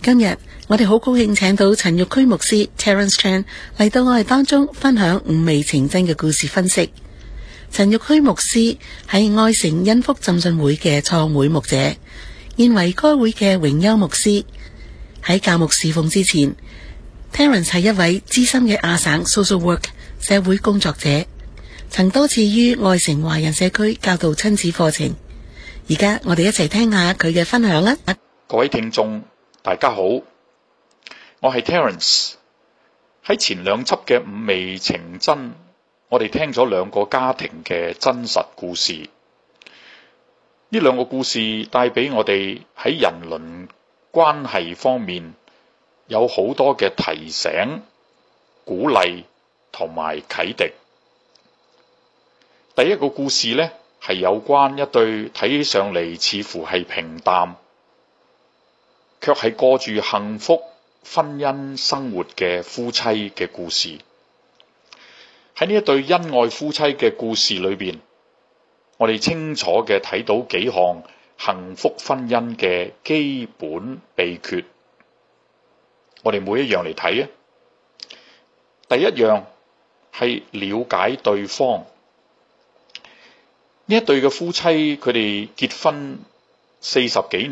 今日我哋好高興請到陳玉區牧師 Terence Chan 嚟到我哋當中分享五味情真嘅故事分析。陳玉區牧師係愛城恩福浸信會嘅創會牧者，現為該會嘅榮休牧師。喺教牧侍奉之前， Terence 係一位資深嘅亞省 social work 社會工作者，曾多次於愛城華人社區教導親子課程。而家我哋一齊聽下佢嘅分享啦。 各位聽眾大家好，我係 Terence。 喺前兩輯嘅五味情真，我哋聽咗兩個家庭嘅真實故事。呢兩個故事帶俾我哋喺人倫關係方面有好多嘅提醒、鼓勵同埋啟迪。第一個故事呢，係有關一對睇起上嚟似乎係平淡，卻係過住幸福婚姻生活嘅夫妻嘅故事。喺呢一對恩愛夫妻嘅故事裏邊，我哋清楚嘅睇到幾項幸福婚姻嘅基本秘訣。我哋每一樣嚟睇啊。第一樣係了解對方。呢一對嘅夫妻，佢哋結婚40幾年。